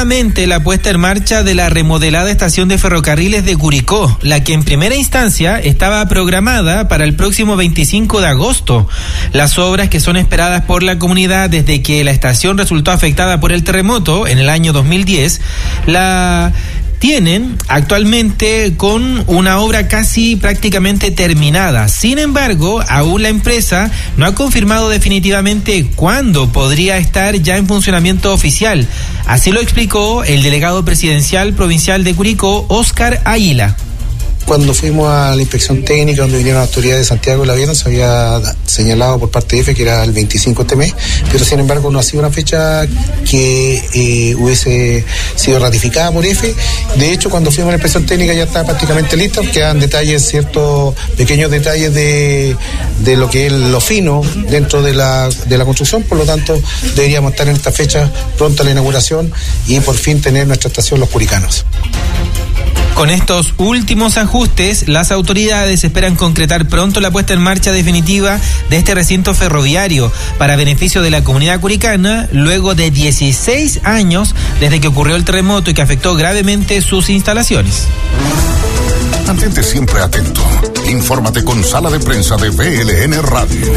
nuevamente la puesta en marcha de la remodelada estación de ferrocarriles de Curicó, la que en primera instancia estaba programada para el próximo 25 de agosto. Las obras, que son esperadas por la comunidad desde que la estación resultó afectada por el terremoto en el año 2010, la tienen actualmente con una obra casi prácticamente terminada. Sin embargo, aún la empresa no ha confirmado definitivamente cuándo podría estar ya en funcionamiento oficial. Así lo explicó el delegado presidencial provincial de Curicó, Óscar Águila. Cuando fuimos a la inspección técnica, donde vinieron las autoridades de Santiago y la vieron, se había señalado por parte de EFE que era el 25 de este mes, pero sin embargo no ha sido una fecha que hubiese sido ratificada por EFE. De hecho, cuando fuimos a la inspección técnica ya estaba prácticamente lista, quedan detalles, ciertos pequeños detalles de lo que es lo fino dentro de la construcción, por lo tanto deberíamos estar en esta fecha pronta a la inauguración y por fin tener nuestra estación Los Curicanos. Con estos últimos ajustes, las autoridades esperan concretar pronto la puesta en marcha definitiva de este recinto ferroviario para beneficio de la comunidad curicana, luego de 16 años desde que ocurrió el terremoto y que afectó gravemente sus instalaciones. Mantente siempre atento. Infórmate con Sala de Prensa de BLN Radio.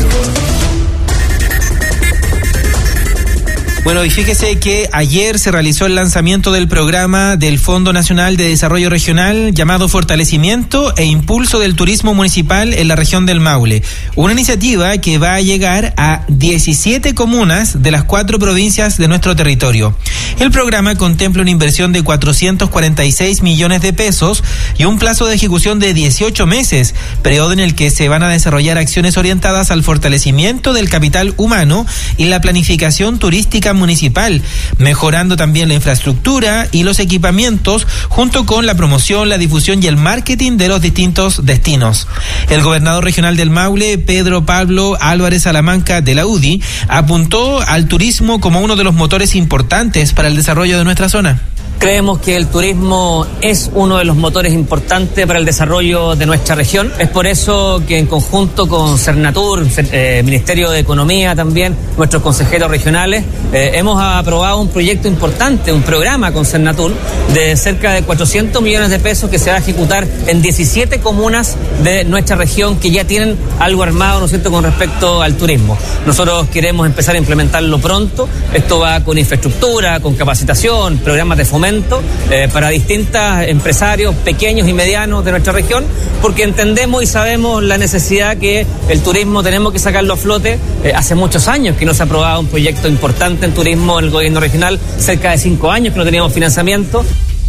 Bueno, y fíjese que ayer se realizó el lanzamiento del programa del Fondo Nacional de Desarrollo Regional llamado Fortalecimiento e Impulso del Turismo Municipal en la región del Maule. Una iniciativa que va a llegar a 17 comunas de las 4 provincias de nuestro territorio. El programa contempla una inversión de 446 millones de pesos y un plazo de ejecución de 18 meses, periodo en el que se van a desarrollar acciones orientadas al fortalecimiento del capital humano y la planificación turística municipal, mejorando también la infraestructura y los equipamientos, junto con la promoción, la difusión y el marketing de los distintos destinos. El gobernador regional del Maule, Pedro Pablo Álvarez Salamanca de la UDI, apuntó al turismo como uno de los motores importantes para el desarrollo de nuestra zona. Creemos que el turismo es uno de los motores importantes para el desarrollo de nuestra región. Es por eso que en conjunto con Cernatur, Ministerio de Economía también, nuestros consejeros regionales, hemos aprobado un proyecto importante, un programa con Cernatur de cerca de 400 millones de pesos que se va a ejecutar en 17 comunas de nuestra región que ya tienen algo armado, ¿no es cierto?, con respecto al turismo. Nosotros queremos empezar a implementarlo pronto. Esto va con infraestructura, con capacitación, programas de fomento para distintos empresarios pequeños y medianos de nuestra región, porque entendemos y sabemos la necesidad que el turismo tenemos que sacarlo a flote. Hace muchos años que no se ha aprobado un proyecto importante en turismo en el gobierno regional, cerca de 5 años que no teníamos financiamiento.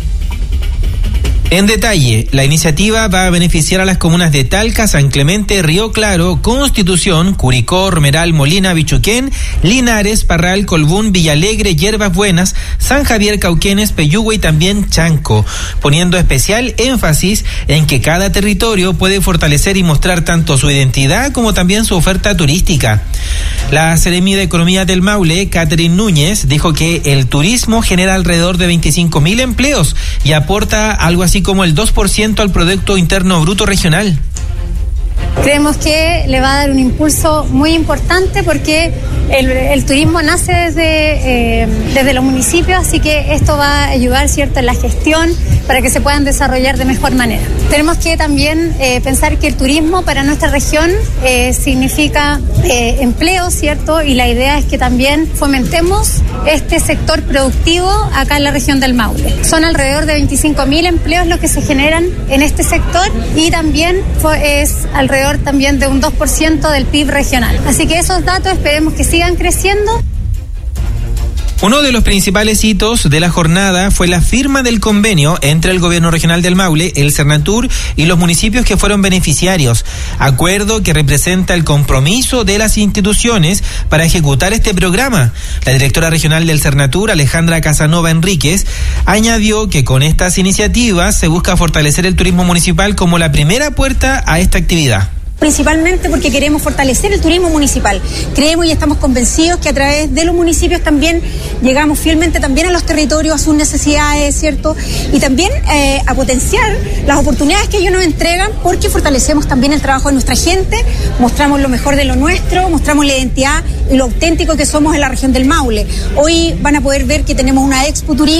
En detalle, la iniciativa va a beneficiar a las comunas de Talca, San Clemente, Río Claro, Constitución, Curicó, Romeral, Molina, Bichuquén, Linares, Parral, Colbún, Villalegre, Hierbas Buenas, San Javier, Cauquenes, Peyúgue y también Chanco, poniendo especial énfasis en que cada territorio puede fortalecer y mostrar tanto su identidad como también su oferta turística. La Seremi de Economía del Maule, Catherine Núñez, dijo que el turismo genera alrededor de 25.000 empleos y aporta algo así como el 2% al Producto Interno Bruto regional. Creemos que le va a dar un impulso muy importante porque el turismo nace desde los municipios, así que esto va a ayudar, ¿cierto?, en la gestión para que se puedan desarrollar de mejor manera. Tenemos que también pensar que el turismo para nuestra región significa empleo, ¿cierto? Y la idea es que también fomentemos este sector productivo acá en la región del Maule. Son alrededor de 25.000 empleos los que se generan en este sector y también es alrededor también de un 2% del PIB regional. Así que esos datos esperemos que sigan creciendo. Uno de los principales hitos de la jornada fue la firma del convenio entre el Gobierno Regional del Maule, el Cernatur y los municipios que fueron beneficiarios. Acuerdo que representa el compromiso de las instituciones para ejecutar este programa. La directora regional del Cernatur, Alejandra Casanova Enríquez, añadió que con estas iniciativas se busca fortalecer el turismo municipal como la primera puerta a esta actividad. Principalmente porque queremos fortalecer el turismo municipal. Creemos y estamos convencidos que a través de los municipios también llegamos fielmente también a los territorios, a sus necesidades, ¿cierto? Y también a potenciar las oportunidades que ellos nos entregan, porque fortalecemos también el trabajo de nuestra gente, mostramos lo mejor de lo nuestro, mostramos la identidad y lo auténtico que somos en la región del Maule. Hoy van a poder ver que tenemos una Expo Turismo donde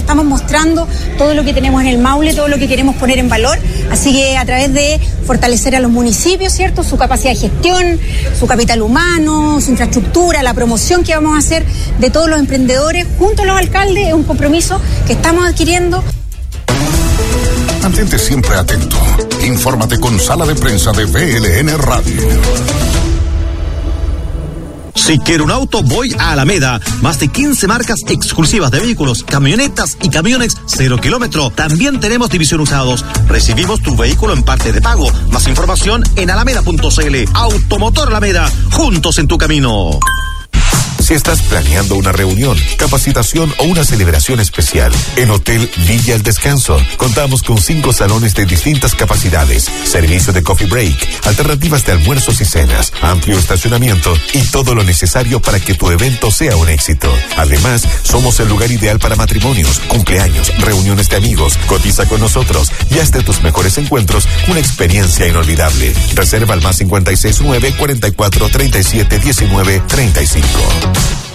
estamos mostrando todo lo que tenemos en el Maule, todo lo que queremos poner en valor. Así que a través de fortalecer a los municipios, ¿cierto? Su capacidad de gestión, su capital humano, su infraestructura, la promoción que vamos a hacer de todos los emprendedores junto a los alcaldes, es un compromiso que estamos adquiriendo. Mantente siempre atento. Infórmate con Sala de Prensa de VLN Radio. Si quiero un auto, voy a Alameda. Más de 15 marcas exclusivas de vehículos, camionetas y camiones 0 kilómetro. También tenemos división usados. Recibimos tu vehículo en parte de pago. Más información en alameda.cl. Automotor Alameda, juntos en tu camino. Si estás planeando una reunión, capacitación o una celebración especial, en Hotel Villa El Descanso contamos con 5 salones de distintas capacidades, servicio de coffee break, alternativas de almuerzos y cenas, amplio estacionamiento y todo lo necesario para que tu evento sea un éxito. Además, somos el lugar ideal para matrimonios, cumpleaños, reuniones de amigos. Cotiza con nosotros y haz de tus mejores encuentros una experiencia inolvidable. Reserva al +569 44 37 19 35.